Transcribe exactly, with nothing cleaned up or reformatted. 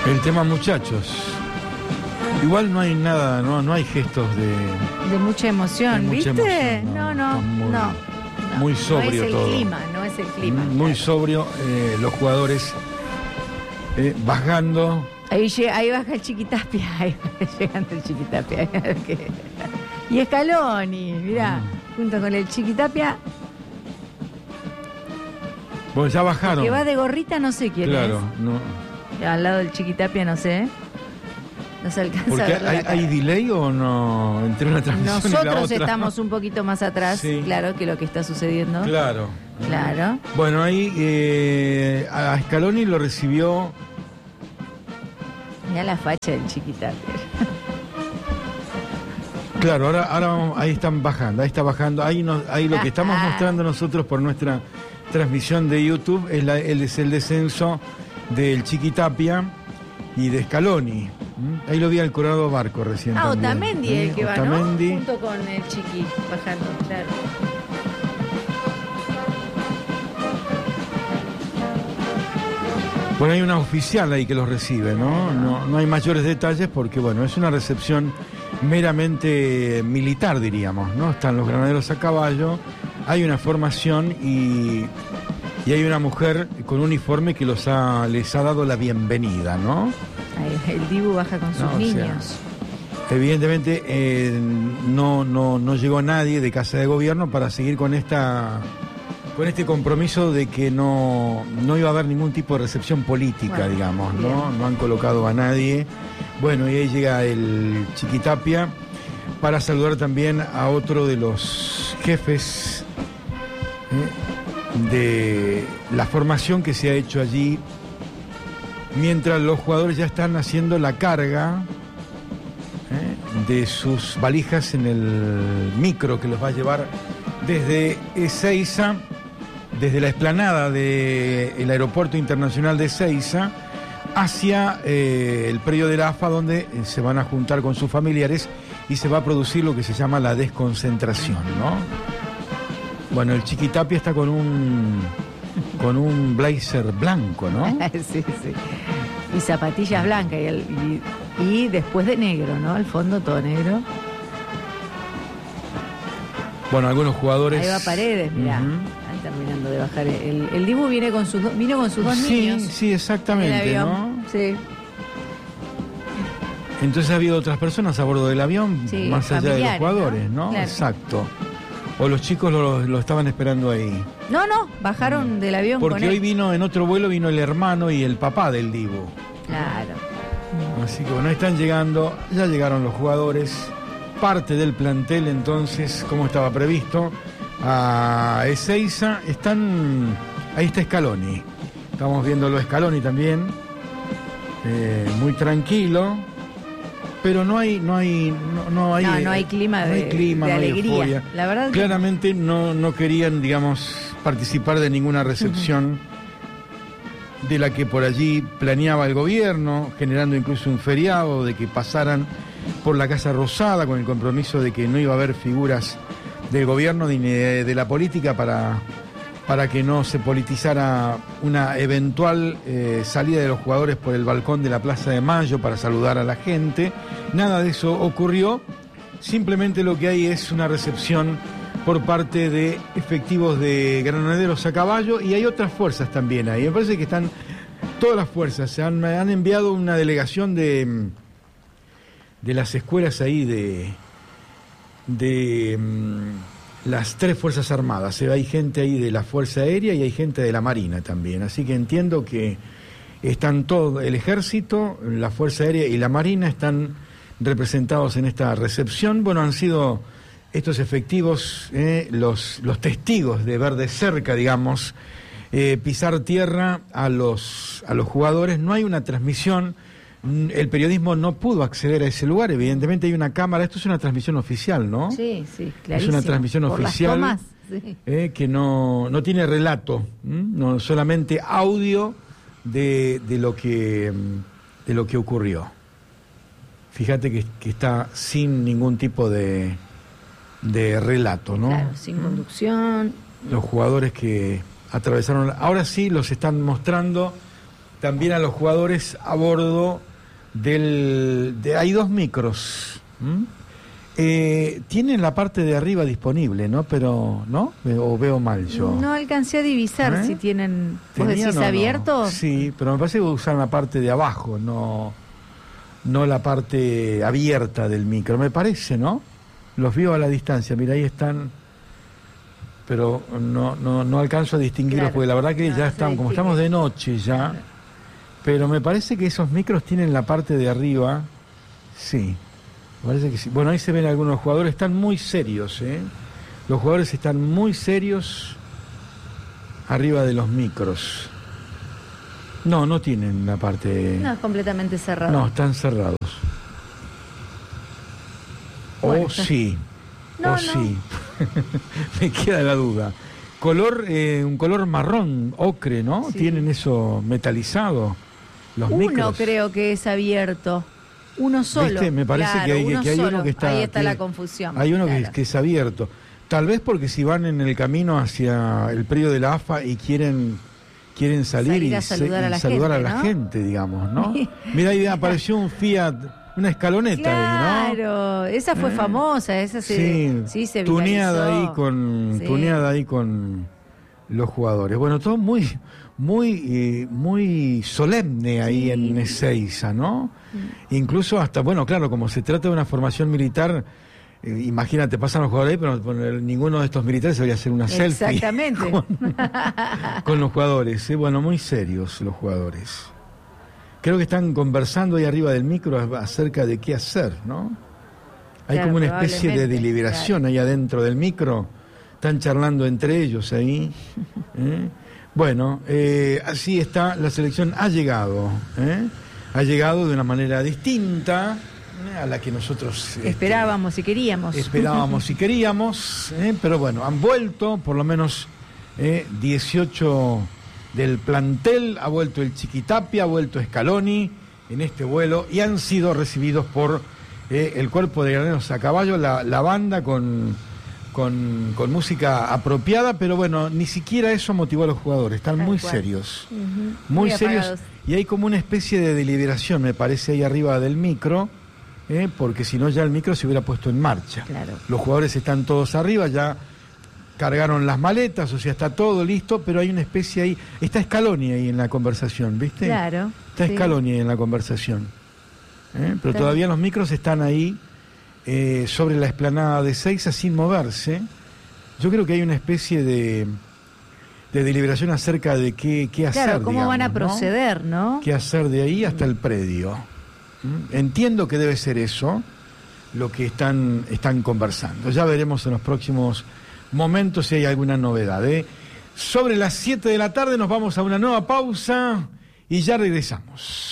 El tema muchachos. Igual no hay nada, no, no hay gestos de... De mucha emoción, de mucha ¿viste? emoción, no, no, está muy, no, no. Muy sobrio no es el todo. clima, no es el clima. Muy claro. sobrio, eh, los jugadores eh, bajando. Ahí, llega, ahí baja el Chiquitapia, ahí va llegando el Chiquitapia. Y Scaloni, mirá, mm. junto con el Chiquitapia. Bueno, ya bajaron. Que va de gorrita, no sé quién claro, es. Claro, no. Al lado del Chiquitapia, no sé. No se alcanza Porque a ver hay, ¿hay delay o no? Entre una transmisión Nosotros y la otra. estamos un poquito más atrás, sí. Claro, que lo que está sucediendo. Claro. Claro. Bueno, ahí eh, a Scaloni lo recibió. Mirá la facha del Chiquitapia. Claro, ahora, ahora vamos, ahí están bajando, ahí está bajando. Ahí, nos, ahí lo que estamos mostrando nosotros por nuestra transmisión de YouTube es, la, el, es el descenso del Chiquitapia y de Scaloni. ¿Mm? Ahí lo vi al Colorado Barco recién. Ah, también. Otamendi ¿Sí? el que Otamendi. va, ¿no? Junto con el Chiqui, bajando, claro. Bueno, hay una oficial ahí que los recibe, ¿no? No, no hay mayores detalles porque, bueno, es una recepción meramente militar, diríamos, ¿no? Están los granaderos a caballo, hay una formación y, y hay una mujer con uniforme que los ha, les ha dado la bienvenida, ¿no? Ahí, el Dibu baja con sus no, niños. O sea, evidentemente eh, no, no, no llegó nadie de Casa de Gobierno para seguir con esta... con este compromiso de que no, no iba a haber ningún tipo de recepción política, bueno, digamos, ¿no? Bien. No han colocado a nadie. Bueno, y ahí llega el Chiquitapia para saludar también a otro de los jefes ¿eh? de la formación que se ha hecho allí, mientras los jugadores ya están haciendo la carga ¿eh? de sus valijas en el micro que los va a llevar desde Ezeiza, desde la explanada del Aeropuerto Internacional de Ezeiza hacia eh, el predio de la A F A, donde eh, se van a juntar con sus familiares y se va a producir lo que se llama la desconcentración, ¿no? Bueno, el Chiquitapia está con un con un blazer blanco, ¿no? Sí, sí. Y zapatillas blancas y, el, y, y después de negro, ¿no? Al fondo todo negro. Bueno, algunos jugadores... Ahí va Paredes, mirá. Uh-huh. Terminando de bajar. El, el Dibu viene con sus vino con sus dos sí, niños. Sí, exactamente, ¿no? Sí. Entonces ha habido otras personas a bordo del avión, sí, más allá de los jugadores, ¿no? ¿no? Claro. Exacto. O los chicos lo, lo estaban esperando ahí. No, no, bajaron mm. del avión. Porque con hoy él. vino, en otro vuelo vino el hermano y el papá del Dibu. Claro. Así que bueno, están llegando, ya llegaron los jugadores, parte del plantel entonces, como estaba previsto, a Ezeiza. Están, ahí está Scaloni, estamos viéndolo Scaloni también, eh, muy tranquilo, pero no hay, no hay, no, no hay, no, no hay clima de, no hay, clima, de no hay alegría. euforia. La verdad claramente no, no querían, digamos, participar de ninguna recepción uh-huh. de la que por allí planeaba el gobierno, generando incluso un feriado, de que pasaran por la Casa Rosada con el compromiso de que no iba a haber figuras del gobierno ni de, de la política para, para que no se politizara una eventual eh, salida de los jugadores por el balcón de la Plaza de Mayo para saludar a la gente. Nada de eso ocurrió, simplemente lo que hay es una recepción por parte de efectivos de granaderos a caballo y hay otras fuerzas también ahí. Me parece que están todas las fuerzas, se han, han enviado una delegación de, de las escuelas ahí de... de um, las tres Fuerzas Armadas. Hay gente ahí de la Fuerza Aérea y hay gente de la Marina también. Así que entiendo que están todo, el Ejército, la Fuerza Aérea y la Marina están representados en esta recepción. Bueno, han sido estos efectivos eh, los, los testigos de ver de cerca, digamos, eh, pisar tierra a los, a los jugadores. No hay una transmisión. El periodismo no pudo acceder a ese lugar, evidentemente hay una cámara, esto es una transmisión oficial, ¿no? Sí, sí, clarísimo. Es una transmisión Por oficial las tomas, sí. eh, que no, no tiene relato, ¿m? no solamente audio de, de lo que de lo que ocurrió. Fíjate que, que está sin ningún tipo de, de relato, ¿no? Claro, sin conducción. Los jugadores que atravesaron, ahora sí los están mostrando también a los jugadores a bordo del... De, hay dos micros. ¿Mm? Eh, tienen la parte de arriba disponible, ¿no? Pero, ¿no? ¿O veo mal yo? No alcancé a divisar ¿Eh? si tienen... ¿Vos decís no, abierto? No. Sí, pero me parece que usan la parte de abajo, no, no la parte abierta del micro. Me parece, ¿no? Los veo a la distancia, mira, ahí están... Pero no, no, no alcanzo a distinguirlos, claro, porque la verdad que no, ya estamos, como estamos de noche ya... Claro. Pero me parece que esos micros tienen la parte de arriba, sí... Parece que sí. Bueno, ahí se ven algunos jugadores, están muy serios, ¿eh? Los jugadores están muy serios arriba de los micros. No, no tienen la parte... No, es completamente cerrado. No, están cerrados. Bueno, oh, sí. no, oh, no. sí. Me queda la duda. Color, eh, un color marrón, ocre, ¿no? Sí. Tienen eso metalizado, los Uno micros. creo que es abierto. Uno solo. ¿Viste? Me parece claro, que hay, uno que hay solo. uno que está... Ahí está que, la confusión. Hay uno claro. que, que es abierto. Tal vez porque si van en el camino hacia el predio de la A F A y quieren quieren salir, salir y, a saludar, se, a la, y saludar gente, a la ¿no? gente, digamos, ¿no? Mira, ahí apareció un Fiat, una escaloneta claro, ahí, ¿no? Claro, esa fue ¿Eh? famosa, esa se, sí, sí, se tuneada viralizó. ahí con Sí. tuneada ahí con los jugadores. Bueno, todo muy muy eh, muy solemne ahí Sí. en Ezeiza, ¿no? Mm. Incluso hasta, bueno, claro, como se trata de una formación militar, eh, imagínate, pasan los jugadores ahí, pero bueno, ninguno de estos militares debería hacer una selfie. Exactamente. Con, con los jugadores, ¿eh? Bueno, muy serios los jugadores. Creo que están conversando ahí arriba del micro acerca de qué hacer, ¿no? Hay Claro, como una especie de deliberación, claro, ahí adentro del micro. Están charlando entre ellos ahí. ¿eh? Bueno, eh, así está, la selección ha llegado, ¿eh? Ha llegado de una manera distinta ¿eh? a la que nosotros este, esperábamos y queríamos. Esperábamos y queríamos, ¿eh? Pero bueno, han vuelto, por lo menos eh, dieciocho del plantel, ha vuelto el Chiquitapia, ha vuelto Scaloni en este vuelo y han sido recibidos por eh, el cuerpo de graneros a caballo, la, la banda con... Con, con música apropiada, pero bueno, ni siquiera eso motivó a los jugadores, están Tal muy cual. serios, uh-huh. muy, muy serios, apagados. Y hay como una especie de deliberación, me parece, ahí arriba del micro, eh, porque si no ya el micro se hubiera puesto en marcha. Claro. Los jugadores están todos arriba, ya cargaron las maletas, o sea, está todo listo, pero hay una especie ahí, está Scaloni ahí en la conversación, ¿viste? Claro. Está sí. Scaloni ahí en la conversación, eh, pero claro. Todavía los micros están ahí, Eh, sobre la explanada de Ezeiza sin moverse. Yo creo que hay una especie de, de deliberación acerca de qué, qué hacer. Claro, cómo digamos, van a proceder, ¿no? ¿no? ¿Qué hacer de ahí hasta el predio? ¿Mm? Entiendo que debe ser eso lo que están, están conversando. Ya veremos en los próximos momentos si hay alguna novedad. ¿eh? Sobre las siete de la tarde nos vamos a una nueva pausa y ya regresamos.